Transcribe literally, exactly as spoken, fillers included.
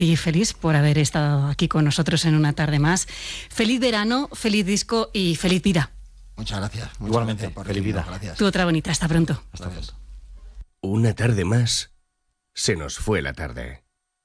Y feliz por haber estado aquí con nosotros en una tarde más. Feliz verano, feliz disco y feliz vida. Muchas gracias. Muchas Igualmente, gracias por feliz vida. Gracias. Tu otra bonita. Hasta pronto. Hasta pronto. Una tarde más, se nos fue la tarde.